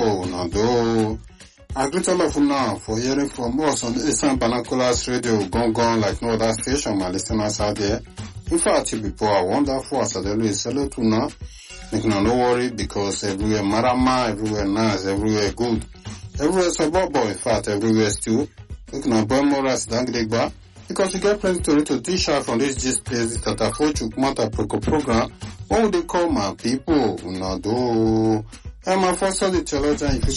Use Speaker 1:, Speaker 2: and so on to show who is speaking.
Speaker 1: people, now do. I greet all of you now for hearing from us on the Eastern Binoculars Radio, gone like no other station, my listeners out there. In fact, you people are wonderful, as I always say to now. Make no worry, because everywhere marama, everywhere nice, everywhere good. Everywhere suburban, in fact, everywhere still. Make no boy more as Danglegba. Because we get plenty to teach her from this gist place that I for Chukmata Proko program. What would they call my people? Una do. I'm a first of the theologian, if you